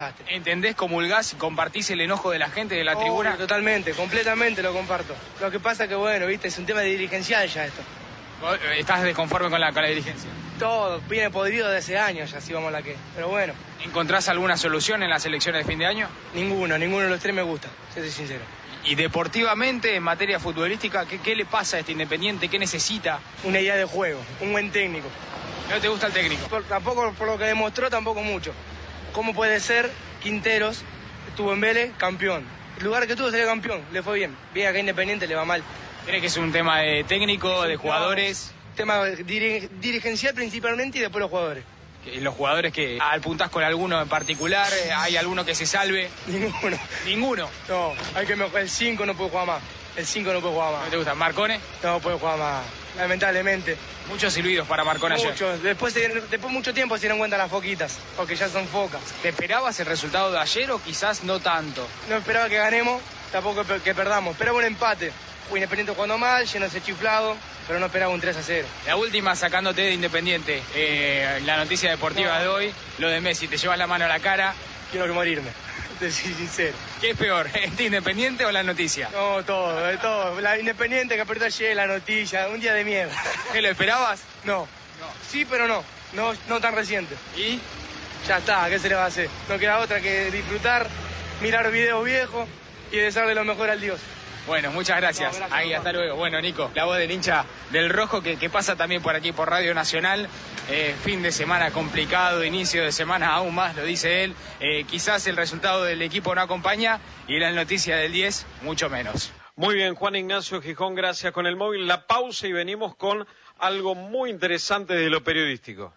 desgaste. ¿Entendés, comulgás, compartís el enojo de la gente, de la tribuna? Totalmente, completamente lo comparto. Lo que pasa que, bueno, viste, es un tema dirigencial ya esto. ¿Estás desconforme con la dirigencia? Todo viene podrido de hace años ya, si vamos a la que. Pero bueno. ¿Encontrás alguna solución en las elecciones de fin de año? Ninguno de los tres me gusta, si soy sincero. Y deportivamente, en materia futbolística, ¿qué le pasa a este Independiente? ¿Qué necesita? Una idea de juego, un buen técnico. ¿No te gusta el técnico? Tampoco por lo que demostró, tampoco mucho. ¿Cómo puede ser Quinteros, estuvo en Vélez, campeón? El lugar que tuvo sería campeón, le fue bien. Bien acá Independiente le va mal. ¿Crees que es un tema de técnico, de jugadores? Tema dirigencial principalmente y después los jugadores. ¿Los jugadores que apuntás con alguno en particular? ¿Hay alguno que se salve? Ninguno. ¿Ninguno? No, hay que mejorar. El 5 no puede jugar más. El 5 no puede jugar más. ¿No te gusta? ¿Marcone? No puede jugar más, lamentablemente. Muchos silbidos para Marcone ayer. Muchos. Después mucho tiempo se dieron cuenta las foquitas, porque ya son focas. ¿Te esperabas el resultado de ayer o quizás no tanto? No esperaba que ganemos, tampoco que perdamos. Esperaba un empate. Independiente jugando mal, yéndose chiflado, pero no esperaba un 3-0. La última, sacándote de Independiente, la noticia deportiva de hoy, lo de Messi, te llevas la mano a la cara. Quiero que morirme, te soy sincero. ¿Qué es peor, este Independiente o la noticia? No, todo. La Independiente que perdió ayer, la noticia, un día de mierda. ¿Qué, lo esperabas? No. Sí, pero no tan reciente. ¿Y? Ya está, ¿qué se le va a hacer? No queda otra que disfrutar, mirar videos viejos y desearle lo mejor al Dios. Bueno, muchas gracias. Ahí, hasta luego. Bueno, Nico, la voz del hincha del Rojo que pasa también por aquí, por Radio Nacional. Fin de semana complicado, inicio de semana aún más, lo dice él. Quizás el resultado del equipo no acompaña y la noticia del 10, mucho menos. Muy bien, Juan Ignacio Gijón, gracias con el móvil. La pausa y venimos con algo muy interesante de lo periodístico.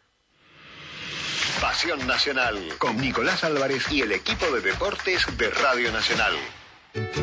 Pasión Nacional, con Nicolás Álvarez y el equipo de deportes de Radio Nacional.